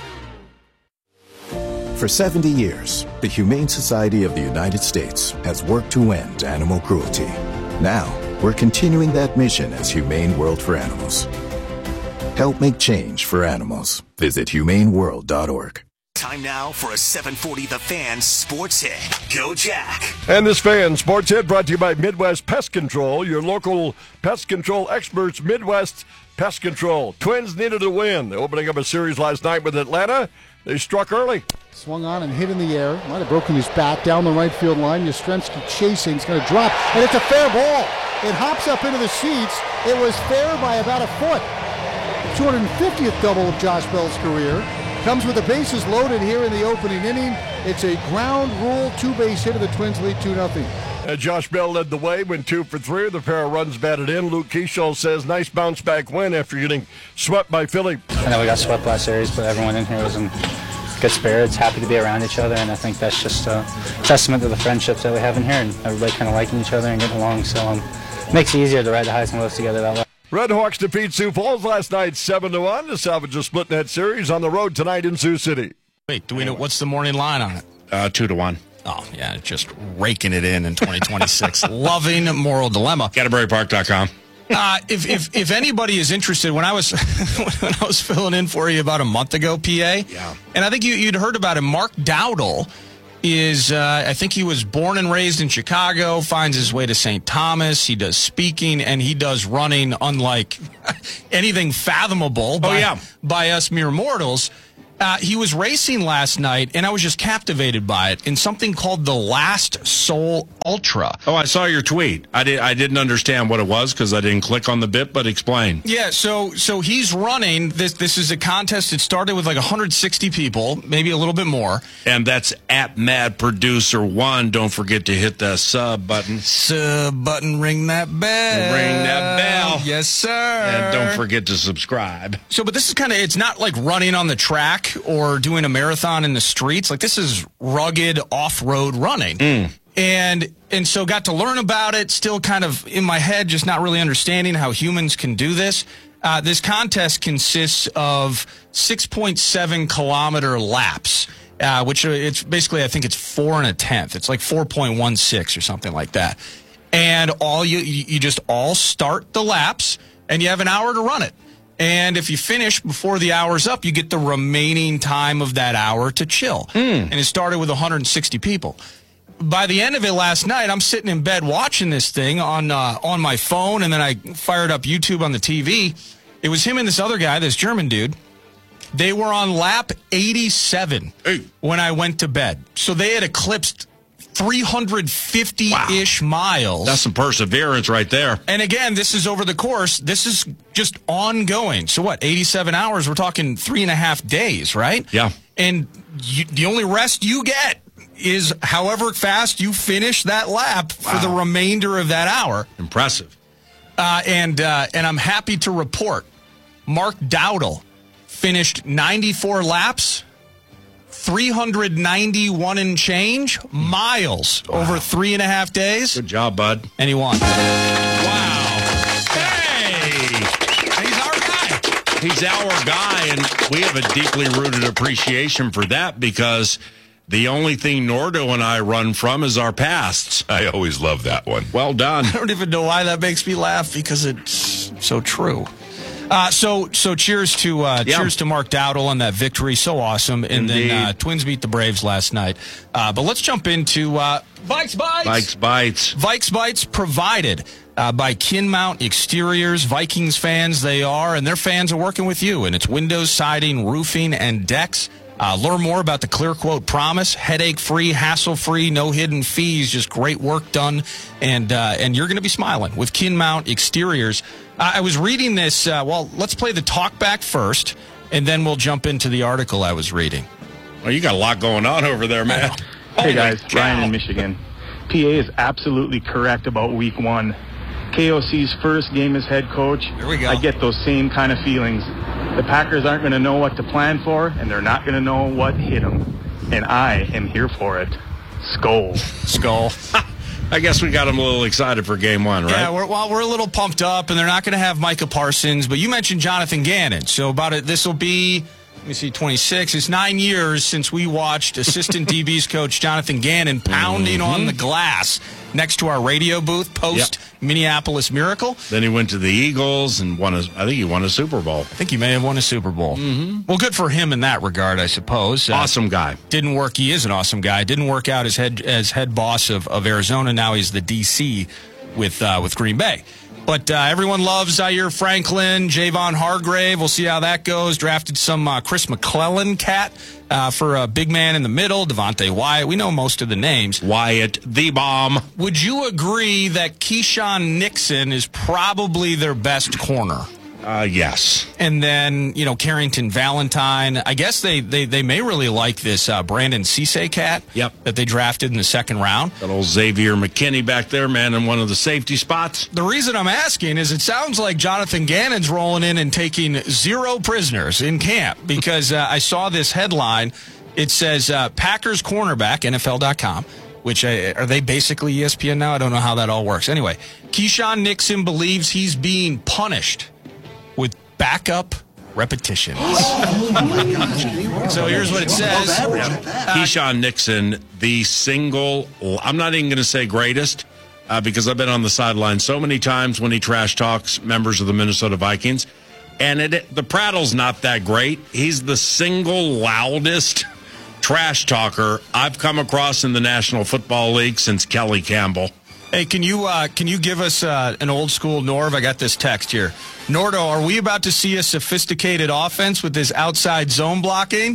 For 70 years, the Humane Society of the United States has worked to end animal cruelty. Now, we're continuing that mission as Humane World for Animals. Help make change for animals. Visit humaneworld.org. Time now for a 740 The Fan Sports Hit. Go Jack. And this Fan Sports Hit brought to you by Midwest Pest Control, your local pest control experts, Midwest Pest Control. Twins needed a win. They're opening up a series last night with Atlanta. They struck early. Swung on and hit in the air. Might have broken his bat down the right field line. Yastrzemski chasing. It's going to drop. And it's a fair ball. It hops up into the seats. It was fair by about a foot. The 250th double of Josh Bell's career. Comes with the bases loaded here in the opening inning. It's a ground rule 2-base hit, and the Twins lead 2-0. Josh Bell led the way, went 2 for 3. The pair of runs batted in. Luke Keeschel says nice bounce-back win after getting swept by Philly. I know we got swept last series, but everyone in here was in good spirits, happy to be around each other, and I think that's just a testament to the friendships that we have in here and everybody kind of liking each other and getting along. So it makes it easier to ride the highs and lows together that way. Red Hawks defeat Sioux Falls last night 7-1 to salvage a split in that series on the road tonight in Sioux City. Wait, do we know what's the morning line on it? 2-1. Oh, yeah, just raking it in 2026. Loving Moral Dilemma. GatterburyPark.com. If anybody is interested, when I was filling in for you about a month ago, PA, yeah. and I think you'd heard about it, Mark Dowdle is, I think he was born and raised in Chicago, finds his way to St. Thomas. He does speaking, and he does running unlike anything fathomable by us mere mortals. He was racing last night, and I was just captivated by it in something called the Last Soul Ultra. Oh, I saw your tweet. I didn't understand what it was because I didn't click on the bit, but explain. Yeah, so he's running. This is a contest. It started with like 160 people, maybe a little bit more. And that's at Mad Producer 1. Don't forget to hit the sub button. Sub button, ring that bell. Ring that bell. Yes, sir. And don't forget to subscribe. So, but this is kind of, it's not like running on the track or doing a marathon in the streets. Like, this is rugged off-road running. And so got to learn about it, still kind of in my head, just not really understanding how humans can do this. This contest consists of 6.7 kilometer laps, which it's basically, I think it's 4 1/10. It's like 4.16 or something like that. And all you just all start the laps, and you have an hour to run it. And if you finish before the hour's up, you get the remaining time of that hour to chill. And it started with 160 people. By the end of it last night, I'm sitting in bed watching this thing on my phone, and then I fired up YouTube on the TV. It was him and this other guy, this German dude. They were on lap 87 when I went to bed. So they had eclipsed 350-ish miles. That's some perseverance right there. And again, this is over the course. This is just ongoing. So what, 87 hours? We're talking 3.5 days, right? Yeah. And the only rest you get is however fast you finish that lap for the remainder of that hour. Impressive. And I'm happy to report Mark Dowdle finished 94 laps, 391 and change miles over 3.5 days. Good job, bud. And he won. Wow. Hey! He's our guy. He's our guy, and we have a deeply rooted appreciation for that because the only thing Nordo and I run from is our pasts. I always love that one. Well done. I don't even know why that makes me laugh because it's so true. So cheers to Mark Dowdle on that victory. So awesome. And Indeed. then Twins beat the Braves last night. But let's jump into Vikes Bites. Vikes Bites. Vikes Bites provided by Kinmount Exteriors. Vikings fans they are, and their fans are working with you. And it's windows, siding, roofing, and decks. Learn more about the Clear Quote Promise. Headache-free, hassle-free, no hidden fees. Just great work done. And you're going to be smiling with Kinmount Exteriors. I was reading this. Let's play the talk back first, and then we'll jump into the article I was reading. Well, you got a lot going on over there, man. Hey, guys. Ryan in Michigan. PA is absolutely correct about week 1. KOC's first game as head coach. Here we go. I get those same kind of feelings. The Packers aren't going to know what to plan for, and they're not going to know what hit them. And I am here for it. Skull. I guess we got them a little excited for game 1, right? Yeah, we're a little pumped up, and they're not going to have Micah Parsons. But you mentioned Jonathan Gannon. So this will be, let me see, 26. It's 9 years since we watched assistant DBs coach Jonathan Gannon pounding on the glass next to our radio booth post Minneapolis Miracle. Then he went to the Eagles and I think he won a Super Bowl. I think he may have won a Super Bowl. Well, good for him in that regard, I suppose. Awesome guy. Didn't work. He is an awesome guy. Didn't work out as head boss of Arizona. Now he's the DC with Green Bay. But everyone loves Zaire Franklin, Javon Hargrave. We'll see how that goes. Drafted some Chris McClellan cat for a big man in the middle, Devontae Wyatt. We know most of the names. Wyatt, the bomb. Would you agree that Keyshawn Nixon is probably their best corner? Yes. And then, Carrington Valentine. I guess they may really like this Brandon Cisse cat that they drafted in the second round. That old Xavier McKinney back there, man, in one of the safety spots. The reason I'm asking is it sounds like Jonathan Gannon's rolling in and taking 0 prisoners in camp because I saw this headline. It says Packers cornerback, NFL.com. Which are they basically ESPN now? I don't know how that all works. Anyway, Keyshawn Nixon believes he's being punished with backup repetitions. So here's what it says. Keyshawn Nixon, the single, I'm not even going to say greatest, because I've been on the sideline so many times when he trash talks members of the Minnesota Vikings, and the prattle's not that great. He's the single loudest trash talker I've come across in the National Football League since Kelly Campbell. Hey, can you give us an old school Norv? I got this text here. Nordo, are we about to see a sophisticated offense with this outside zone blocking?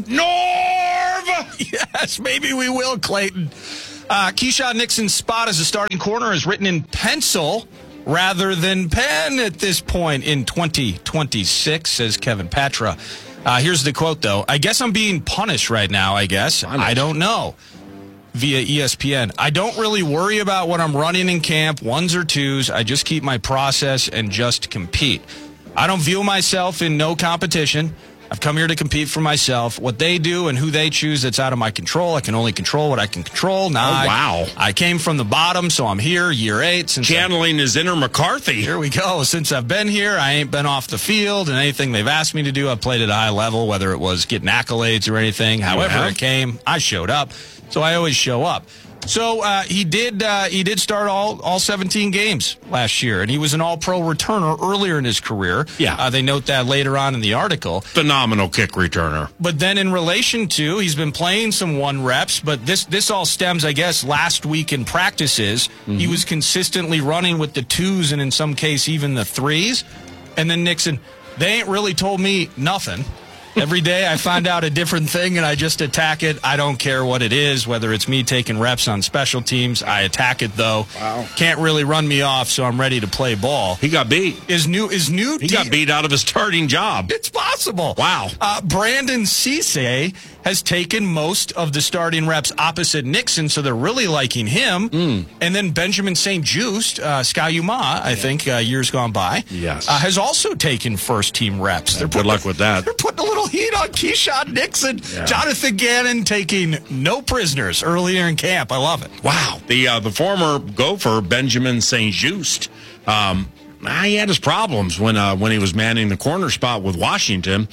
Norv! Yes, maybe we will, Clayton. Keyshawn Nixon's spot as a starting corner is written in pencil rather than pen at this point in 2026, says Kevin Patra. Here's the quote, though. I guess I'm being punished right now, I guess. I don't know. Via ESPN. I don't really worry about what I'm running in camp, ones or twos. I just keep my process and just compete. I don't view myself in no competition. I've come here to compete for myself. What they do and who they choose, that's out of my control. I can only control what I can control. Wow. I came from the bottom, so I'm here, year 8. Channeling his inner McCarthy. Here we go. Since I've been here, I ain't been off the field, and anything they've asked me to do, I've played at a high level, whether it was getting accolades or anything. However it came, I showed up. So I always show up. So he did start all 17 games last year, and he was an all-pro returner earlier in his career. Yeah. They note that later on in the article. Phenomenal kick returner. But then in relation to, he's been playing some 1 reps, but this all stems, I guess, last week in practices. Mm-hmm. He was consistently running with the 2s and in some case even the 3s. And then Nixon, they ain't really told me nothing. Every day I find out a different thing and I just attack it. I don't care what it is, whether it's me taking reps on special teams. I attack it, though. Wow. Can't really run me off, so I'm ready to play ball. He got beat. He got beat out of his starting job. It's possible. Wow. Brandon Cisse has taken most of the starting reps opposite Nixon, so they're really liking him. And then Benjamin St. Just, Ski-U-Mah, I think, years gone by, has also taken first-team reps. Good luck with that. They're putting a little heat on Keyshawn Nixon. Yeah. Jonathan Gannon taking no prisoners earlier in camp. I love it. Wow. The former Gopher, Benjamin St. Just, he had his problems when he was manning the corner spot with Washington.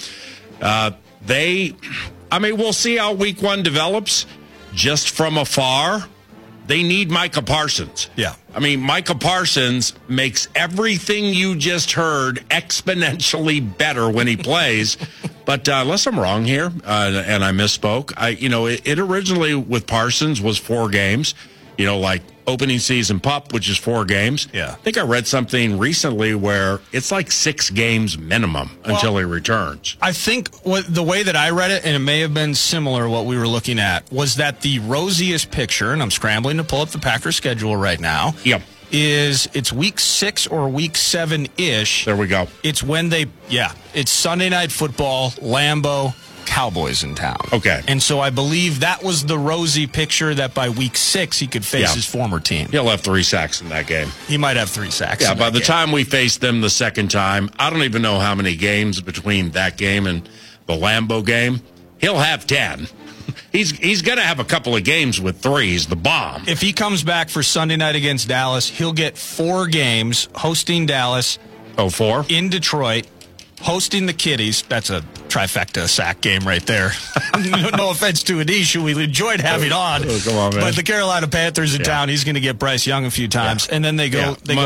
We'll see how week 1 develops. Just from afar, they need Micah Parsons. Yeah. Micah Parsons makes everything you just heard exponentially better when he plays. But unless I'm wrong here, and I misspoke, it originally with Parsons was 4 games. Like opening season pup, which is 4 games. Yeah. I think I read something recently where it's like 6 games minimum until he returns. I think the way that I read it, and it may have been similar what we were looking at, was that the rosiest picture, and I'm scrambling to pull up the Packers schedule right now. Yep. It's week 6 or week 7-ish. There we go. It's when it's Sunday Night Football, Lambeau, Cowboys in town. Okay. And so I believe that was the rosy picture that by week 6 he could face his former team. He'll have 3 sacks in that game. He might have 3 sacks. Yeah, by the time we face them the second time, I don't even know how many games between that game and the Lambeau game. He'll have 10. He's going to have a couple of games with 3s, the bomb. If he comes back for Sunday night against Dallas, he'll get 4 games hosting Dallas. 4? In Detroit. Hosting the Kitties. That's a trifecta sack game right there. No offense to Adish, who we enjoyed having on. Come on, man. But the Carolina Panthers in town, he's going to get Bryce Young a few times. And then they go play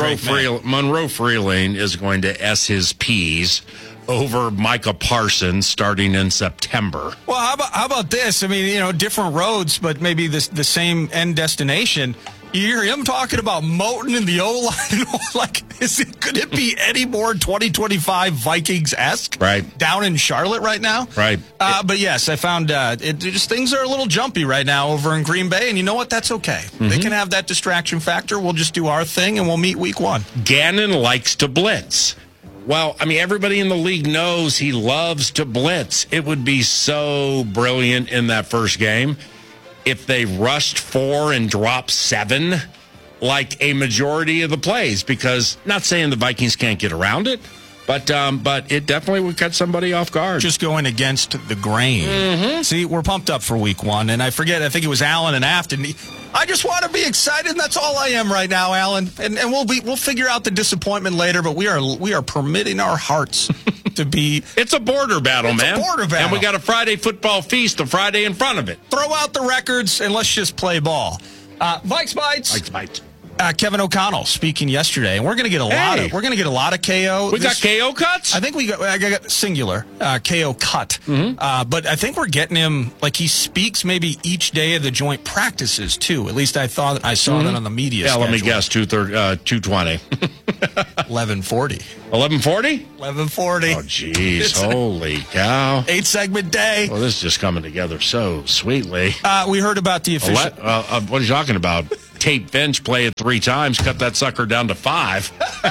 Monroe Freeling is going to S his P's over Micah Parsons starting in September. Well, how about this? Different roads, but maybe the same end destination. You hear him talking about Moton and the O-line. Could it be any more 2025 Vikings-esque? Right. Down in Charlotte right now? Right. But yes, I found things are a little jumpy right now over in Green Bay, and you know what? That's okay. Mm-hmm. They can have that distraction factor. We'll just do our thing, and we'll meet week 1. Gannon likes to blitz. Well, everybody in the league knows he loves to blitz. It would be so brilliant in that first game if they rushed 4 and dropped 7 like a majority of the plays, because not saying the Vikings can't get around it, but it definitely would catch somebody off guard. Just going against the grain. Mm-hmm. See, we're pumped up for week 1, and I think it was Allen and Afton. I just want to be excited, and that's all I am right now, Alan. And we'll figure out the disappointment later, but we are permitting our hearts to be. It's a border battle, man. It's a border battle. And we got a Friday football feast, the Friday in front of it. Throw out the records and let's just play ball. Vikes Bites. Vikes Bites. Kevin O'Connell speaking yesterday, and we're going to get a lot of KO. We got KO cuts. I think I got singular KO cut, but I think we're getting him like he speaks maybe each day of the joint practices too. At least I thought I saw that on the media. Yeah, schedule. let me guess, 220, 1140, 1140, 1140. Oh, jeez, holy cow! 8-segment day. Well, this is just coming together so sweetly. We heard about the official. What are you talking about? Tape Finch, play it 3 times, cut that sucker down to 5.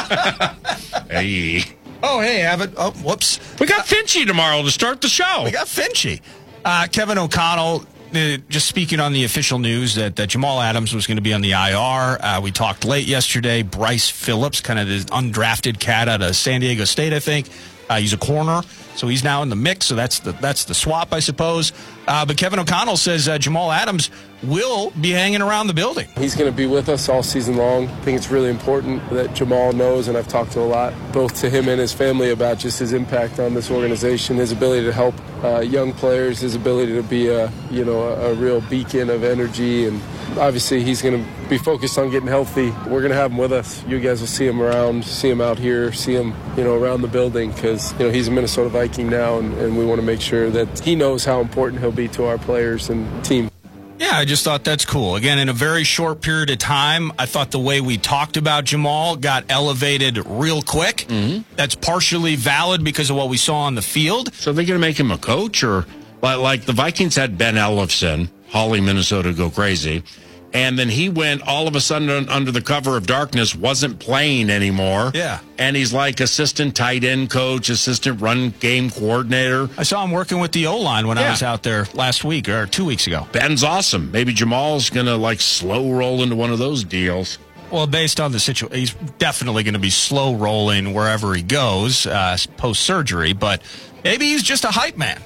Hey. Oh, hey, have it. Oh, whoops. We got Finchy tomorrow to start the show. We got Finchy. Kevin O'Connell, just speaking on the official news that Jamal Adams was going to be on the IR. We talked late yesterday. Bryce Phillips, kind of the undrafted cat out of San Diego State, I think. He's a corner, so he's now in the mix. So that's the swap, I suppose. But Kevin O'Connell says Jamal Adams will be hanging around the building. He's going to be with us all season long. I think it's really important that Jamal knows, and I've talked to a lot, both to him and his family, about just his impact on this organization, his ability to help young players, his ability to be a real beacon of energy, and obviously he's going to be focused on getting healthy. We're going to have him with us. You guys will see him around, see him out here, see him, around the building, because, he's a Minnesota Viking now, and we want to make sure that he knows how important he'll be to our players and team. Yeah, I just thought that's cool. Again, in a very short period of time, I thought the way we talked about Jamal got elevated real quick. Mm-hmm. That's partially valid because of what we saw on the field. So they're going to make him a coach? Or like the Vikings had Ben Ellefson, Holly, Minnesota, go crazy. And then he went all of a sudden under the cover of darkness, wasn't playing anymore. Yeah. And he's like assistant tight end coach, assistant run game coordinator. I saw him working with the O-line when I was out there last week or 2 weeks ago. Ben's awesome. Maybe Jamal's going to slow roll into one of those deals. Well, based on the situation, he's definitely going to be slow rolling wherever he goes post-surgery, but maybe he's just a hype man.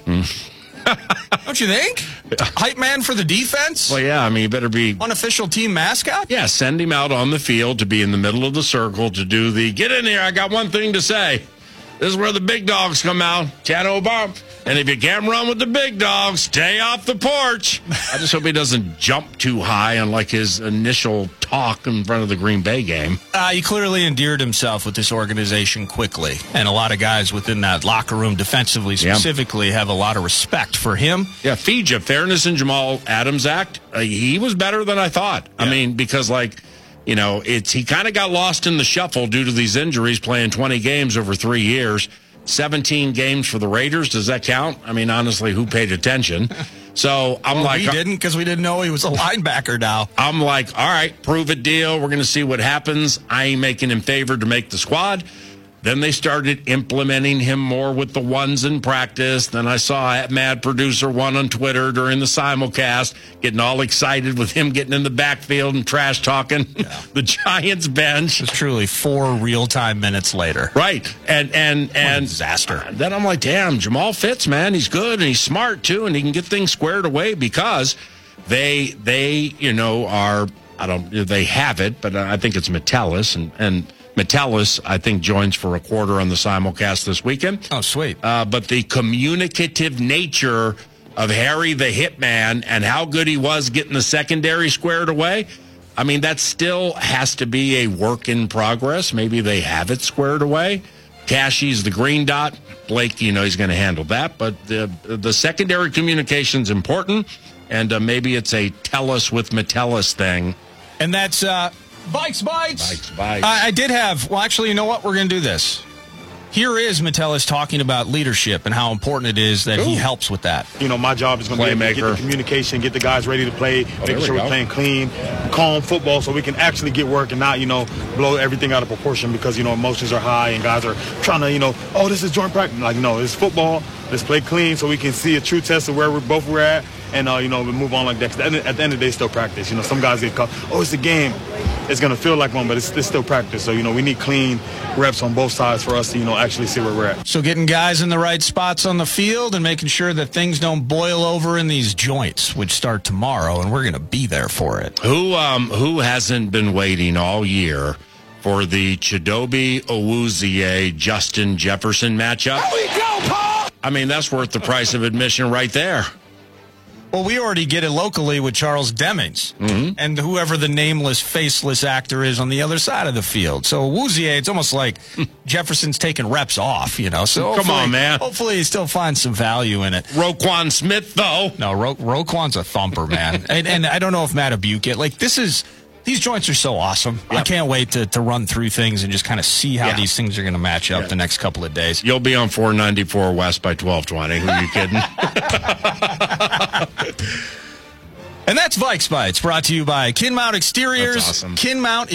Don't you think? Hype man for the defense? Well, yeah, you better be... Unofficial team mascot? Yeah, send him out on the field to be in the middle of the circle to do the, get in here, I got one thing to say. This is where the big dogs come out. Chad O'Bar. And if you can't run with the big dogs, stay off the porch. I just hope he doesn't jump too high on his initial talk in front of the Green Bay game. He clearly endeared himself with this organization quickly. And a lot of guys within that locker room defensively specifically have a lot of respect for him. Yeah, Fija, Fairness in Jamal Adams Act, he was better than I thought. Yeah. Because he kind of got lost in the shuffle due to these injuries, playing 20 games over 3 years. 17 games for the Raiders. Does that count? Honestly, who paid attention? So I'm we didn't, because we didn't know he was a linebacker now. I'm like, all right, prove it deal. We're going to see what happens. I ain't making him favored to make the squad. Then they started implementing him more with the ones in practice. Then I saw Mad Producer One on Twitter during the simulcast getting all excited with him getting in the backfield and trash talking the Giants bench. It's truly 4 real-time minutes later. Right. And disaster. Then I'm like, damn, Jamal fits, man. He's good and he's smart too, and he can get things squared away because they are, they have it, but I think it's Metellus and Metellus, I think, joins for a quarter on the simulcast this weekend. Oh, sweet. But the communicative nature of Harry the Hitman and how good he was getting the secondary squared away, that still has to be a work in progress. Maybe they have it squared away. Cashy's the green dot. Blake, he's going to handle that. But the secondary communication's important, and maybe it's a tell us with Metellus thing. And that's... Bikes. I did have... Well, actually, you know what? We're going to do this. Here is Metellus talking about leadership and how important it is that he helps with that. My job is going to be to get the communication, get the guys ready to play, making sure we're playing clean, calm football so we can actually get work and not, blow everything out of proportion because, emotions are high and guys are trying to, this is joint practice. No, it's football. Let's play clean so we can see a true test of where we're at. And, we move on like that. At the end of the day, it's still practice. Some guys get caught, it's a game. It's going to feel like one, but it's still practice. So, we need clean reps on both sides for us to, actually see where we're at. So getting guys in the right spots on the field and making sure that things don't boil over in these joints, which start tomorrow, and we're going to be there for it. Who hasn't been waiting all year for the Chidobe Awuzie Justin Jefferson matchup? There we go, Paul! That's worth the price of admission right there. Well, we already get it locally with Charles Demmings and whoever the nameless, faceless actor is on the other side of the field. So Woozier, it's almost like Jefferson's taking reps off, you know. So come on, man. Hopefully he still finds some value in it. Roquan Smith, though. No, Roquan's a thumper, man. and I don't know if Mattabuke, like these joints are so awesome. Yep. I can't wait to run through things and just kind of see how these things are going to match up the next couple of days. You'll be on 494 West by 12:20. Who are you kidding? And that's Vikes Bites, brought to you by Kinmount Exteriors. That's awesome. Kinmount